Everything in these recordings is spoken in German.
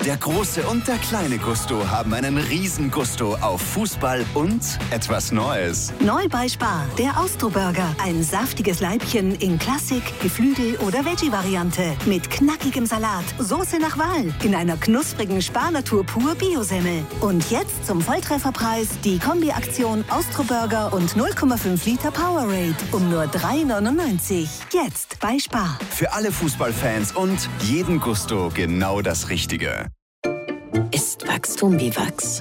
Der große und der kleine Gusto haben einen riesen Gusto auf Fußball und etwas Neues. Neu bei Spar, der Austro-Burger. Ein saftiges Leibchen in Klassik, Geflügel- oder Veggie-Variante. Mit knackigem Salat, Soße nach Wahl. In einer knusprigen Spar-Natur pur Bio-Semmel. Und jetzt zum Volltrefferpreis die Kombi-Aktion Austro-Burger und 0,5 Liter Powerade. Um nur 3,99. Jetzt bei Spar. Für alle Fußballfans und jeden Gusto genau das Richtige. Ist Wachstum wie Wachs?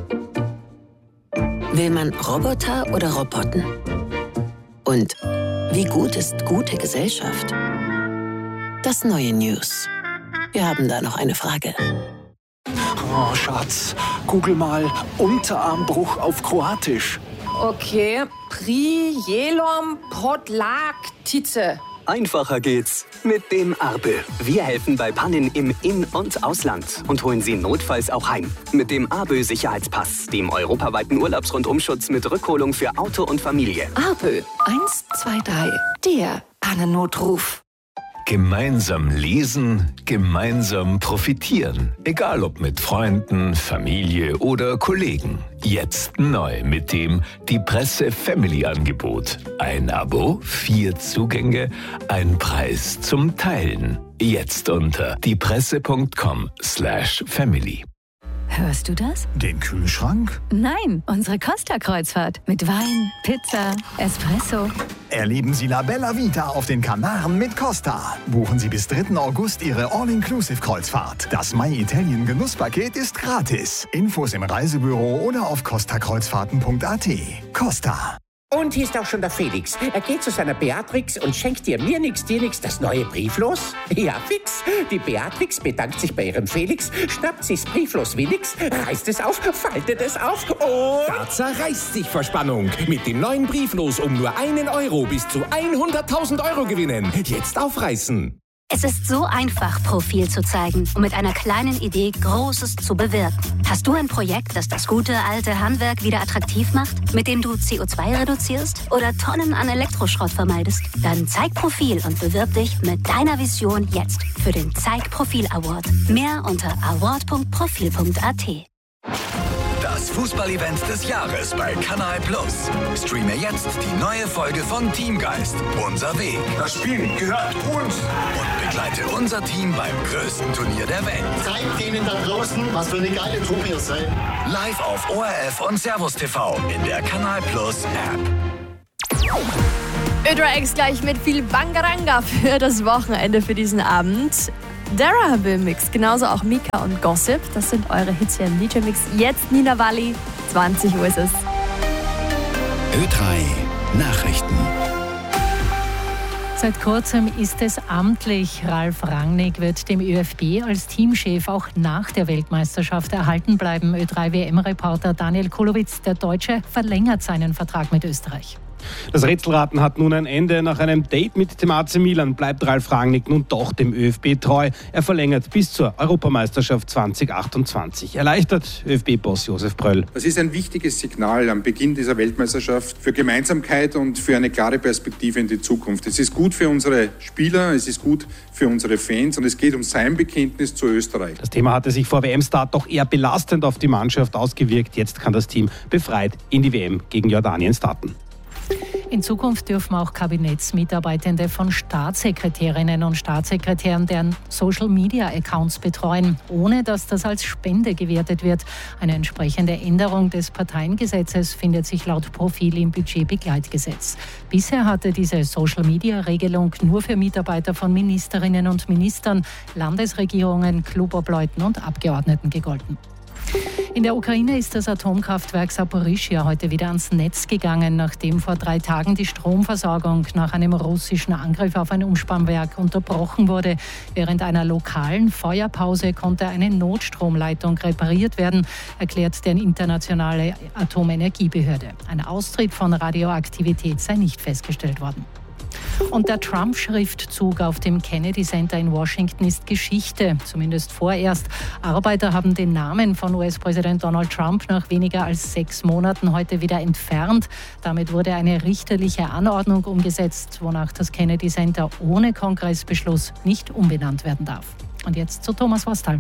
Will man Roboter oder Roboten? Und wie gut ist gute Gesellschaft? Das neue News. Wir haben da noch eine Frage. Oh, Schatz, google mal Unterarmbruch auf Kroatisch. Okay, Prijelom Podlaktice. Einfacher geht's mit dem Arbe. Wir helfen bei Pannen im In- und Ausland und holen Sie notfalls auch heim. Mit dem Arbe Sicherheitspass, dem europaweiten Urlaubsrundumschutz mit Rückholung für Auto und Familie. Arbe 123, der Pannennotruf. Gemeinsam lesen, gemeinsam profitieren. Egal ob mit Freunden, Familie oder Kollegen. Jetzt neu mit dem Die Presse Family Angebot. Ein Abo, 4 Zugänge, ein Preis zum Teilen. Jetzt unter diepresse.com/family. Hörst du das? Den Kühlschrank? Nein, unsere Costa-Kreuzfahrt. Mit Wein, Pizza, Espresso. Erleben Sie La Bella Vita auf den Kanaren mit Costa. Buchen Sie bis 3. August Ihre All-Inclusive-Kreuzfahrt. Das My Italien Genusspaket ist gratis. Infos im Reisebüro oder auf costakreuzfahrten.at. Costa. Und hier ist auch schon der Felix. Er geht zu seiner Beatrix und schenkt dir nix, das neue Brieflos. Ja, fix. Die Beatrix bedankt sich bei ihrem Felix, schnappt sich's Brieflos Willix, reißt es auf, faltet es auf und... Da zerreißt sich vor Spannung. Mit dem neuen Brieflos um nur 1 Euro bis zu 100.000 Euro gewinnen. Jetzt aufreißen. Es ist so einfach, Profil zu zeigen und mit einer kleinen Idee Großes zu bewirken. Hast du ein Projekt, das das gute alte Handwerk wieder attraktiv macht, mit dem du CO2 reduzierst oder Tonnen an Elektroschrott vermeidest? Dann zeig Profil und bewirb dich mit deiner Vision jetzt für den Zeig Profil Award. Mehr unter award.profil.at. Das Fußballevent des Jahres bei Kanal Plus. Streame jetzt die neue Folge von Teamgeist. Unser Weg. Das Spiel gehört uns. Und begleite unser Team beim größten Turnier der Welt. Zeigt denen da draußen, was für eine geile Truppe ihr seid. Live auf ORF und Servus TV in der Kanal Plus App. Ö3X gleich mit viel Bangaranga für das Wochenende, für diesen Abend. Dara will Mix, genauso auch Mika und Gossip. Das sind eure Hits hier im DJ-Mix. Jetzt Nina Walli, 20 Uhr ist es. Ö3 Nachrichten. Seit kurzem ist es amtlich. Ralf Rangnick wird dem ÖFB als Teamchef auch nach der Weltmeisterschaft erhalten bleiben. Ö3-WM-Reporter Daniel Kulowitz, der Deutsche, verlängert seinen Vertrag mit Österreich. Das Rätselraten hat nun ein Ende. Nach einem Date mit dem AC Milan bleibt Ralf Rangnick nun doch dem ÖFB treu. Er verlängert bis zur Europameisterschaft 2028. Erleichtert ÖFB-Boss Josef Pröll. Das ist ein wichtiges Signal am Beginn dieser Weltmeisterschaft für Gemeinsamkeit und für eine klare Perspektive in die Zukunft. Es ist gut für unsere Spieler, es ist gut für unsere Fans und es geht um sein Bekenntnis zu Österreich. Das Thema hatte sich vor WM-Start doch eher belastend auf die Mannschaft ausgewirkt. Jetzt kann das Team befreit in die WM gegen Jordanien starten. In Zukunft dürfen auch Kabinettsmitarbeitende von Staatssekretärinnen und Staatssekretären deren Social-Media-Accounts betreuen, ohne dass das als Spende gewertet wird. Eine entsprechende Änderung des Parteiengesetzes findet sich laut Profil im Budgetbegleitgesetz. Bisher hatte diese Social-Media-Regelung nur für Mitarbeiter von Ministerinnen und Ministern, Landesregierungen, Klubobleuten und Abgeordneten gegolten. In der Ukraine ist das Atomkraftwerk Saporischschja heute wieder ans Netz gegangen, nachdem vor 3 Tagen die Stromversorgung nach einem russischen Angriff auf ein Umspannwerk unterbrochen wurde. Während einer lokalen Feuerpause konnte eine Notstromleitung repariert werden, erklärt die internationale Atomenergiebehörde. Ein Austritt von Radioaktivität sei nicht festgestellt worden. Und der Trump-Schriftzug auf dem Kennedy Center in Washington ist Geschichte, zumindest vorerst. Arbeiter haben den Namen von US-Präsident Donald Trump nach weniger als 6 Monaten heute wieder entfernt. Damit wurde eine richterliche Anordnung umgesetzt, wonach das Kennedy Center ohne Kongressbeschluss nicht umbenannt werden darf. Und jetzt zu Thomas Wastal.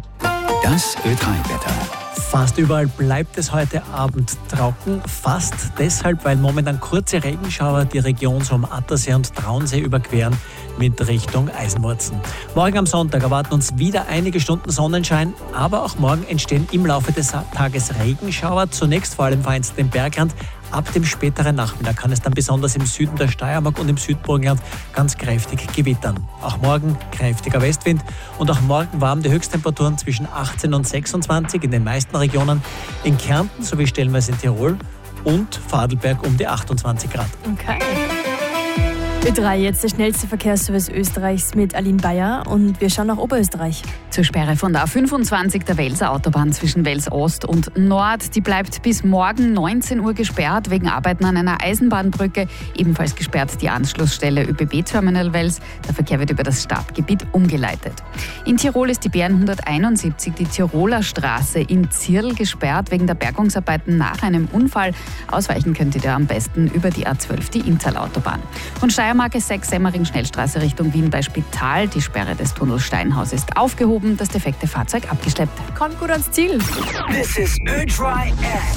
Das Ö3-Wetter. Fast überall bleibt es heute Abend trocken. Fast deshalb, weil momentan kurze Regenschauer die Region so am Attersee und Traunsee überqueren mit Richtung Eisenwurzen. Morgen am Sonntag erwarten uns wieder einige Stunden Sonnenschein, aber auch morgen entstehen im Laufe des Tages Regenschauer. Zunächst vor allem vereinzelt im Bergland. Ab dem späteren Nachmittag kann es dann besonders im Süden der Steiermark und im Südburgenland ganz kräftig gewittern. Auch morgen kräftiger Westwind und auch morgen warm, die Höchsttemperaturen zwischen 18 und 26 in den meisten Regionen. In Kärnten sowie stellenweise in Tirol und Vorarlberg um die 28 Grad. Okay. Ö3, jetzt der schnellste Verkehrsservice Österreichs mit Aline Bayer und wir schauen nach Oberösterreich. Zur Sperre von der A25 der Welser Autobahn zwischen Wels Ost und Nord. Die bleibt bis morgen 19 Uhr gesperrt wegen Arbeiten an einer Eisenbahnbrücke. Ebenfalls gesperrt die Anschlussstelle ÖBB-Terminal Wels. Der Verkehr wird über das Stadtgebiet umgeleitet. In Tirol ist die BR 171, die Tiroler Straße in Zirl, gesperrt wegen der Bergungsarbeiten nach einem Unfall. Ausweichen könnt ihr am besten über die A12, die Inntal-Autobahn. Und Steiermark 6 Semmering-Schnellstraße Richtung Wien bei Spital. Die Sperre des Tunnels Steinhaus ist aufgehoben, das defekte Fahrzeug abgeschleppt. Kommt gut ans Ziel. This is Ö3X.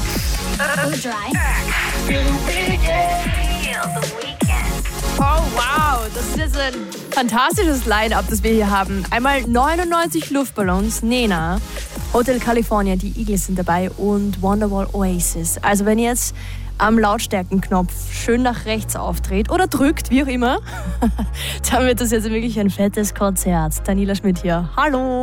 Oh wow, das ist jetzt ein fantastisches Line-Up, das wir hier haben. Einmal 99 Luftballons, Nena, Hotel California, die Eagles sind dabei und Wonderwall Oasis. Also wenn ihr jetzt am Lautstärkenknopf schön nach rechts aufdreht oder drückt, wie auch immer, dann wird das jetzt wirklich ein fettes Konzert. Daniela Schmidt hier. Hallo!